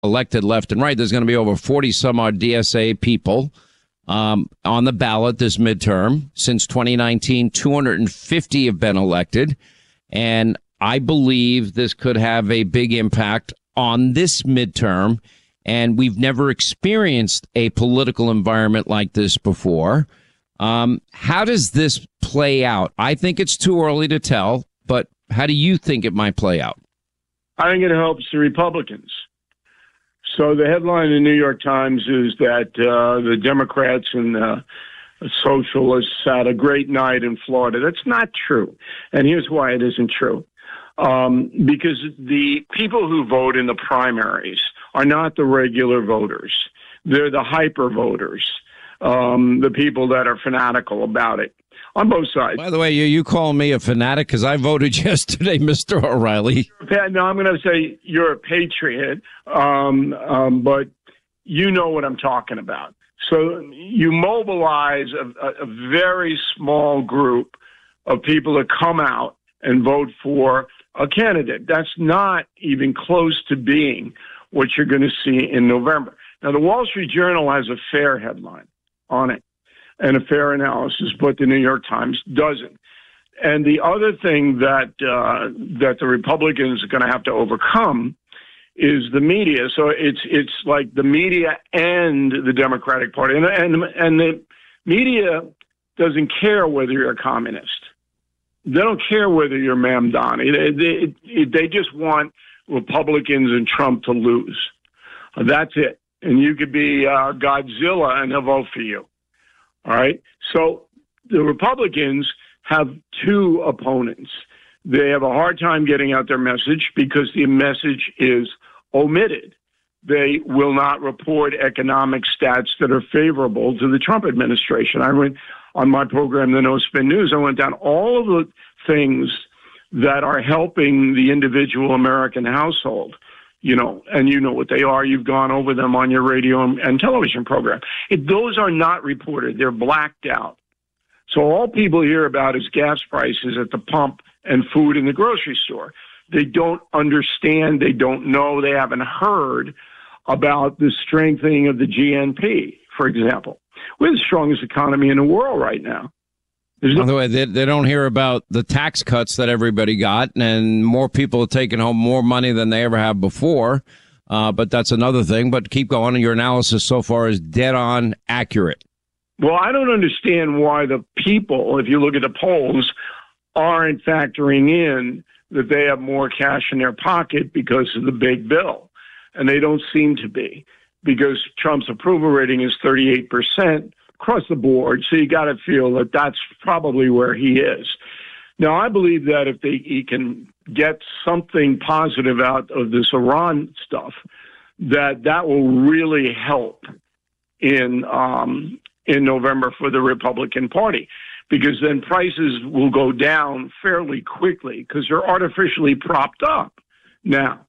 elected left and right. There's going to be over 40 some odd DSA people on the ballot this midterm. Since 2019, 250 have been elected. And I believe this could have a big impact on this midterm. And we've never experienced a political environment like this before. How does this play out? I think it's too early to tell, but how do you think it might play out? I think it helps the Republicans. So the headline in the New York Times is that the Democrats and socialists had a great night in Florida. That's not true. And here's why it isn't true. Because the people who vote in the primaries are not the regular voters. They're the hyper voters, the people that are fanatical about it on both sides. By the way, you call me a fanatic because I voted yesterday, Mr. O'Reilly. No, I'm going to say you're a patriot, but you know what I'm talking about. So you mobilize a very small group of people to come out and vote for a candidate. That's not even close to being what you're going to see in November. Now, the Wall Street Journal has a fair headline on it and a fair analysis, but the New York Times doesn't. And the other thing that the Republicans are going to have to overcome is the media. So it's like the media and the Democratic Party, and the media doesn't care whether you're a communist. They don't care whether you're Mamdani. They just want Republicans and Trump to lose. That's it. And you could be Godzilla and he'll vote for you. All right. So the Republicans have two opponents. They have a hard time getting out their message because the message is omitted. They will not report economic stats that are favorable to the Trump administration. I went on my program, the No Spin News, I went down all of the things that are helping the individual American household, and you know what they are. You've gone over them on your radio and television program. Those are not reported. They're blacked out. So all people hear about is gas prices at the pump and food in the grocery store. They don't understand. They don't know. They haven't heard about the strengthening of the GNP, for example. We're the strongest economy in the world right now. By the way, they don't hear about the tax cuts that everybody got, and more people are taking home more money than they ever have before. But that's another thing. But keep going. Your analysis so far is dead on accurate. Well, I don't understand why the people, if you look at the polls, aren't factoring in that they have more cash in their pocket because of the big bill. And they don't seem to be, because Trump's approval rating is 38% across the board. So you got to feel that that's probably where he is. Now, I believe that if he can get something positive out of this Iran stuff, that will really help in November for the Republican Party, because then prices will go down fairly quickly because they're artificially propped up now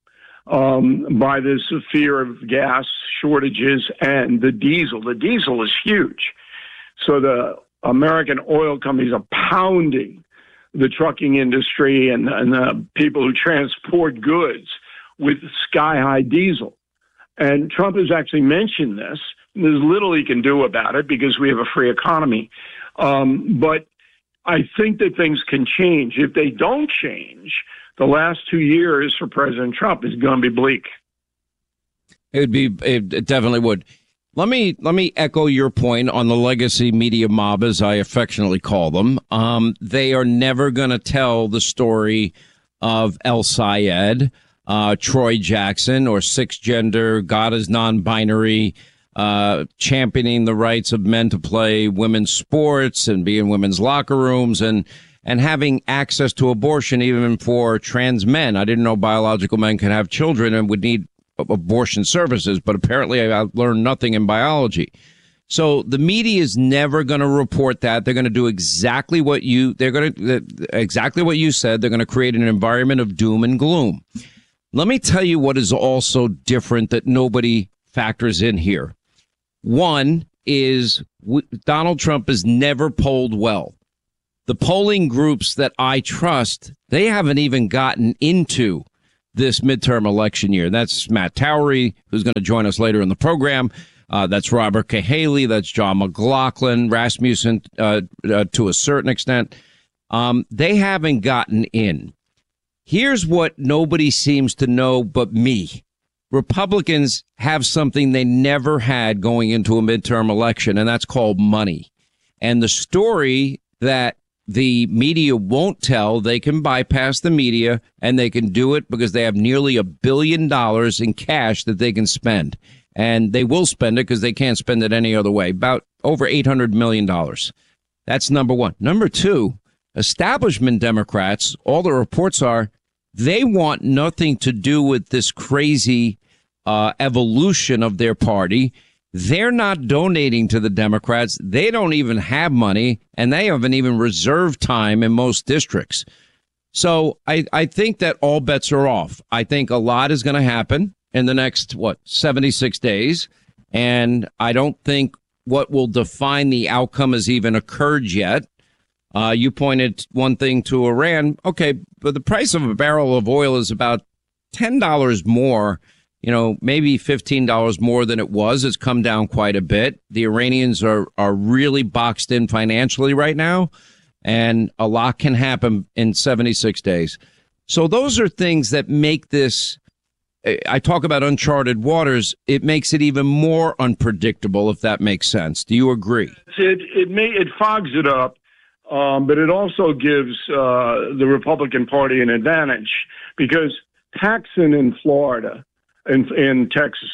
by this fear of gas shortages and the diesel. The diesel is huge. So the American oil companies are pounding the trucking industry and the people who transport goods with sky-high diesel. And Trump has actually mentioned this. There's little he can do about it because we have a free economy. But I think that things can change. If they don't change, the last 2 years for President Trump is going to be bleak. It definitely would. Let me echo your point on the legacy media mob, as I affectionately call them. They are never going to tell the story of El Sayed, Troy Jackson, or six gender, God is non-binary, championing the rights of men to play women's sports and be in women's locker rooms and having access to abortion even for trans men. I didn't know biological men can have children and would need abortion services, but apparently I learned nothing in biology. So the media is never going to report that. They're going to do exactly what you said. They're going to create an environment of doom and gloom. Let me tell you what is also different that nobody factors in here. One is Donald Trump has never polled well. The polling groups that I trust, they haven't even gotten into this midterm election year. That's Matt Towery, who's going to join us later in the program. That's Robert Cahaly. That's John McLaughlin, Rasmussen to a certain extent. They haven't gotten in. Here's what nobody seems to know but me. Republicans have something they never had going into a midterm election, and that's called money. And the story that the media won't tell, they can bypass the media, and they can do it because they have nearly $1 billion in cash that they can spend. And they will spend it because they can't spend it any other way. About over $800 million. That's number one. Number two, establishment Democrats, all the reports are, they want nothing to do with this crazy evolution of their party. They're not donating to the Democrats. They don't even have money, and they haven't even reserved time in most districts. So I think that all bets are off. I think a lot is going to happen in the next, 76 days. And I don't think what will define the outcome has even occurred yet. You pointed one thing to Iran. Okay, but the price of a barrel of oil is about $10 more, maybe $15 more than it was. It's come down quite a bit. The Iranians are really boxed in financially right now, and a lot can happen in 76 days. So those are things that make this, I talk about uncharted waters, it makes it even more unpredictable, if that makes sense. Do you agree? It fogs it up. But it also gives the Republican Party an advantage because Paxton in Florida, in Texas,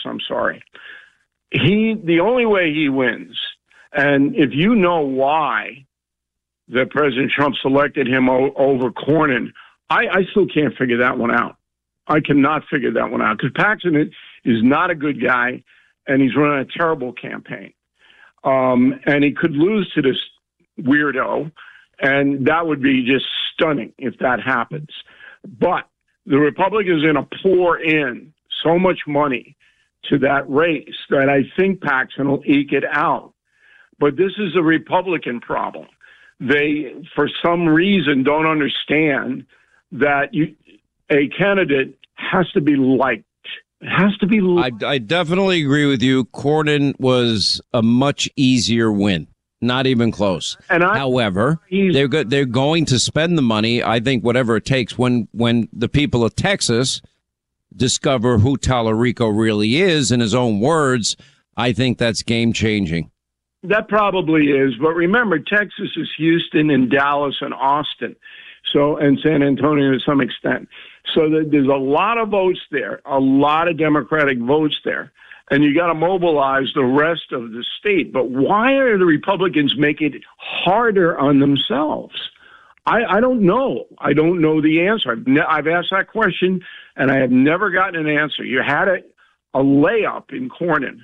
the only way he wins, and if you know why that President Trump selected him over Cornyn, I still can't figure that one out. I cannot figure that one out because Paxton is not a good guy, and he's running a terrible campaign. And he could lose to this weirdo, and that would be just stunning if that happens. But the Republicans are going to pour in so much money to that race that I think Paxton will eke it out. But this is a Republican problem. They, for some reason, don't understand that a candidate has to be liked. It has to be liked. I definitely agree with you. Cornyn was a much easier win. Not even close. However, they're going to spend the money, I think, whatever it takes. When the people of Texas discover who Tallarico really is, in his own words, I think that's game changing. That probably is. But remember, Texas is Houston and Dallas and Austin, and San Antonio to some extent. So there's a lot of votes there, a lot of Democratic votes there. And you got to mobilize the rest of the state. But why are the Republicans making it harder on themselves? I don't know. I don't know the answer. I've asked that question, and I have never gotten an answer. You had a layup in Cornyn,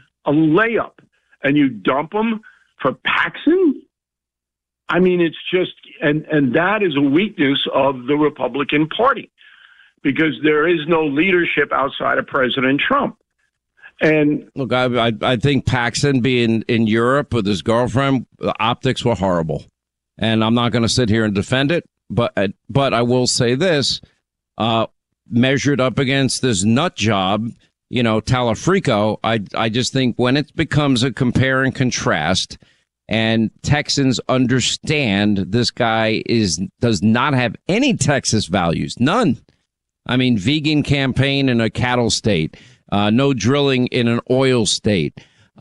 and you dump them for Paxton? I mean, it's just, and that is a weakness of the Republican Party because there is no leadership outside of President Trump. And look, I think Paxton being in Europe with his girlfriend, the optics were horrible, and I'm not going to sit here and defend it, but I will say this: measured up against this nut job, Tallarico, I just think when it becomes a compare and contrast, and Texans understand this guy does not have any Texas values, none. I mean, vegan campaign in a cattle state. No drilling in an oil state.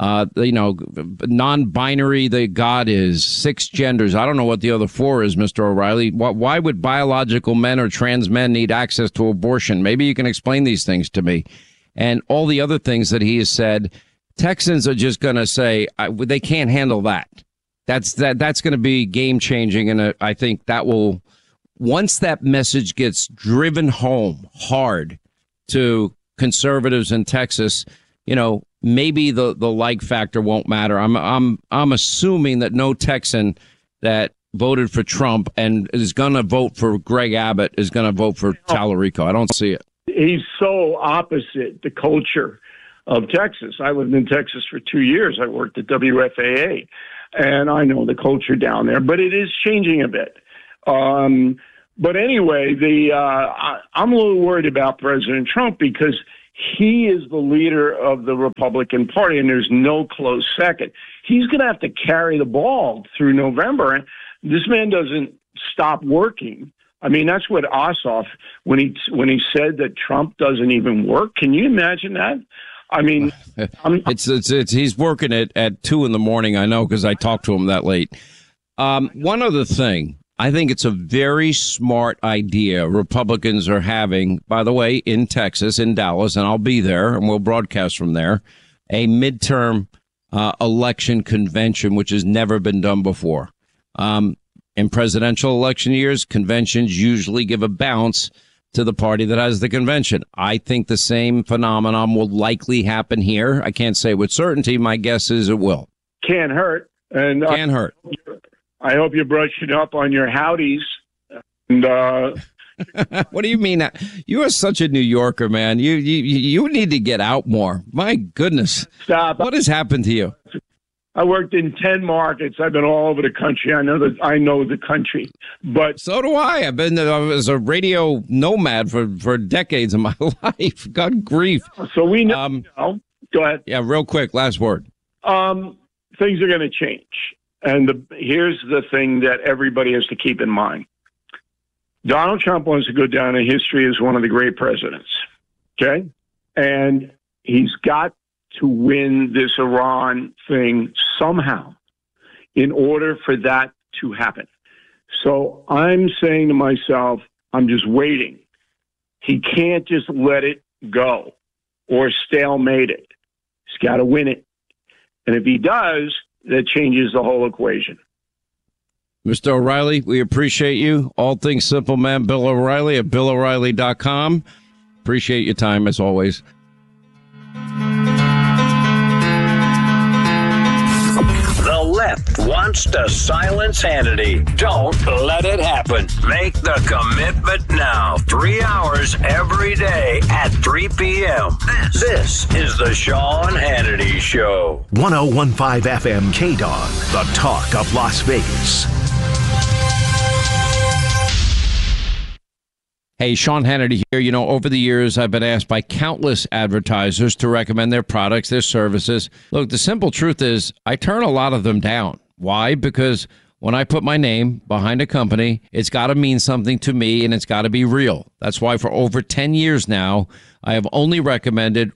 Non-binary, the God is 6 genders. I don't know what the other 4 is, Mr. O'Reilly. Why would biological men or trans men need access to abortion? Maybe you can explain these things to me. And all the other things that he has said, Texans are just going to say they can't handle that. That's going to be game changing. And I think that will, once that message gets driven home hard to conservatives in Texas, maybe the like factor won't matter. I'm assuming that no Texan that voted for Trump and is going to vote for Greg Abbott is going to vote for Tallarico. I don't see it. He's so opposite the culture of Texas. I lived in Texas for 2 years. I worked at WFAA, and I know the culture down there, but it is changing a bit. But anyway, I'm a little worried about President Trump because he is the leader of the Republican Party, and there's no close second. He's going to have to carry the ball through November. And this man doesn't stop working. I mean, that's what Ossoff, when he said that Trump doesn't even work. Can you imagine that? I mean, he's working at 2 a.m. I know, because I talked to him that late. One other thing. I think it's a very smart idea Republicans are having, by the way, in Texas, in Dallas, and I'll be there and we'll broadcast from there, a midterm election convention, which has never been done before. In presidential election years, conventions usually give a bounce to the party that has the convention. I think the same phenomenon will likely happen here. I can't say with certainty. My guess is it will. Can't hurt. And can't hurt. I hope you're brushing up on your howdies. And what do you mean? You are such a New Yorker, man. You need to get out more. My goodness. Stop. What has happened to you? I worked in 10 markets. I've been all over the country. I know the country. But so do I. I've been as a radio nomad for decades of my life. God grief. So we know. Go ahead. Yeah, real quick. Last word. Things are going to change. And here's the thing that everybody has to keep in mind. Donald Trump wants to go down in history as one of the great presidents. Okay? And he's got to win this Iran thing somehow in order for that to happen. So I'm saying to myself, I'm just waiting. He can't just let it go or stalemate it. He's got to win it. And if he does, that changes the whole equation. Mr. O'Reilly, we appreciate you. All things simple, man. Bill O'Reilly at BillO'Reilly.com. Appreciate your time, as always. The left wants to silence Hannity. Don't let it happen. Make the commitment now. 3 hours every day at 3 p.m. This is the Sean Hannity Show. 101.5 FM KDOG, the talk of Las Vegas. Hey, Sean Hannity here. You know, over the years, I've been asked by countless advertisers to recommend their products, their services. Look, the simple truth is I turn a lot of them down. Why? Because when I put my name behind a company, it's got to mean something to me and it's got to be real. That's why for over 10 years now, I have only recommended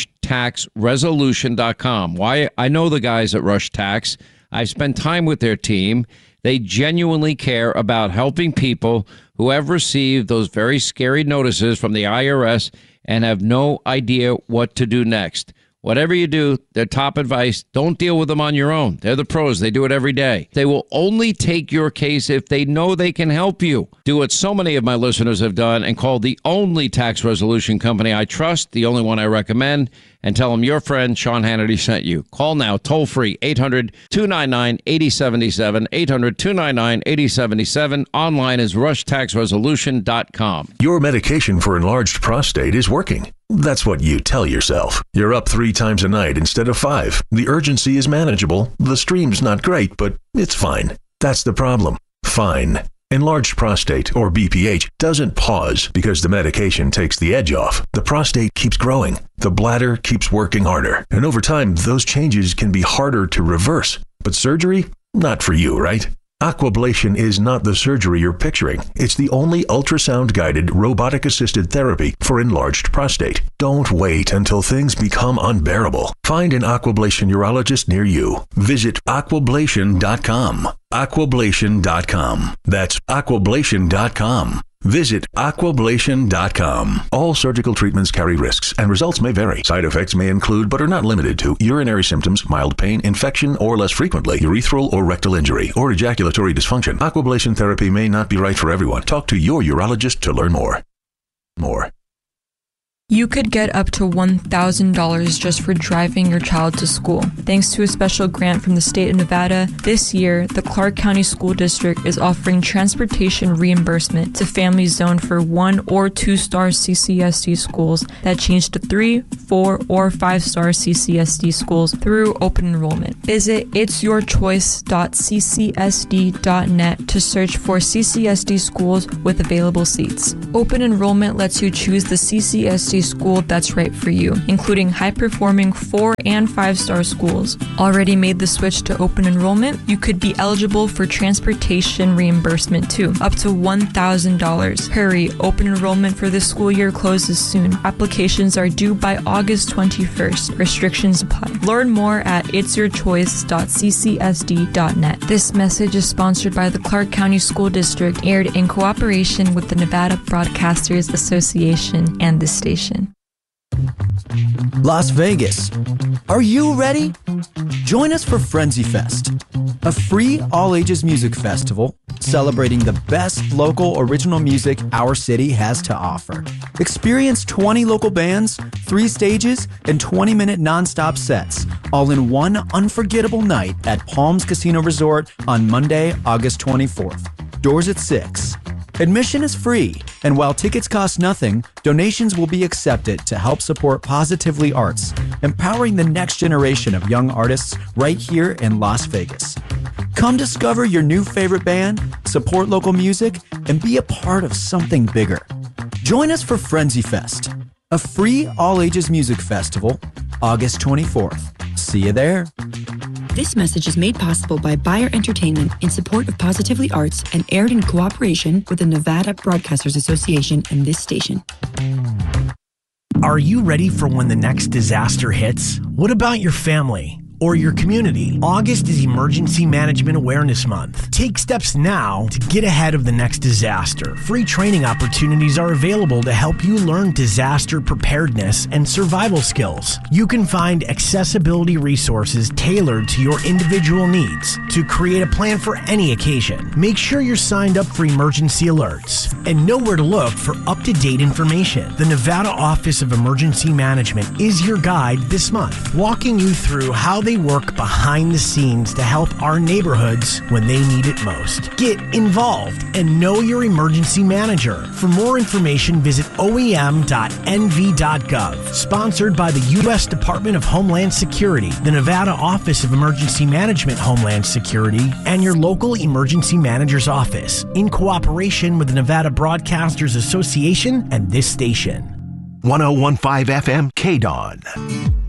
RushTaxResolution.com. Why? I know the guys at Rush Tax. I've spent time with their team. They genuinely care about helping people who have received those very scary notices from the IRS and have no idea what to do next. Whatever you do, their top advice, don't deal with them on your own. They're the pros. They do it every day. They will only take your case if they know they can help you. Do what so many of my listeners have done and call the only tax resolution company I trust, the only one I recommend, and tell them your friend Sean Hannity sent you. Call now, toll free, 800-299-8077, 800-299-8077. Online is rushtaxresolution.com. Your medication for enlarged prostate is working. That's what you tell yourself. You're up 3 times a night instead of 5. The urgency is manageable. The stream's not great, but it's fine. That's the problem. Fine. Enlarged prostate, or BPH, doesn't pause because the medication takes the edge off. The prostate keeps growing. The bladder keeps working harder. And over time, those changes can be harder to reverse. But surgery? Not for you, right? Aquablation is not the surgery you're picturing. It's the only ultrasound-guided, robotic-assisted therapy for enlarged prostate. Don't wait until things become unbearable. Find an Aquablation urologist near you. Visit Aquablation.com. Aquablation.com. That's Aquablation.com. Visit Aquablation.com. All surgical treatments carry risks, and results may vary. Side effects may include, but are not limited to, urinary symptoms, mild pain, infection, or less frequently, urethral or rectal injury, or ejaculatory dysfunction. Aquablation therapy may not be right for everyone. Talk to your urologist to learn more. You could get up to $1,000 just for driving your child to school. Thanks to a special grant from the state of Nevada, this year, the Clark County School District is offering transportation reimbursement to families zoned for 1 or 2-star CCSD schools that change to 3, 4, or 5-star CCSD schools through open enrollment. Visit itsyourchoice.ccsd.net to search for CCSD schools with available seats. Open enrollment lets you choose the CCSD school that's right for you, including high-performing 4 and 5-star schools. Already made the switch to open enrollment? You could be eligible for transportation reimbursement too, up to $1,000. Hurry, open enrollment for this school year closes soon. Applications are due by August 21st. Restrictions apply. Learn more at itsyourchoice.ccsd.net. This message is sponsored by the Clark County School District, aired in cooperation with the Nevada Broadcasters Association and this station. Las Vegas. Are you ready? Join us for Frenzy Fest, a free all-ages music festival celebrating the best local original music our city has to offer. Experience 20 local bands, 3 stages, and 20-minute nonstop sets, all in one unforgettable night at Palms Casino Resort on Monday, August 24th. Doors at 6. Admission is free, and while tickets cost nothing, donations will be accepted to help support Positively Arts, empowering the next generation of young artists right here in Las Vegas. Come discover your new favorite band, support local music, and be a part of something bigger. Join us for Frenzy Fest, a free all-ages music festival, August 24th. See you there. This message is made possible by Bayer Entertainment in support of Positively Arts and aired in cooperation with the Nevada Broadcasters Association and this station. Are you ready for when the next disaster hits? What about your family or your community? August is Emergency Management Awareness Month. Take steps now to get ahead of the next disaster. Free training opportunities are available to help you learn disaster preparedness and survival skills. You can find accessibility resources tailored to your individual needs to create a plan for any occasion. Make sure you're signed up for emergency alerts and know where to look for up-to-date information. The Nevada Office of Emergency Management is your guide this month, walking you through how they work behind the scenes to help our neighborhoods when they need it most. Get involved and know your emergency manager. For more information, visit oem.nv.gov. Sponsored by the U.S. Department of Homeland Security, the Nevada Office of Emergency Management Homeland Security, and your local emergency manager's office, in cooperation with the Nevada Broadcasters Association and this station. 101.5 FM KDON.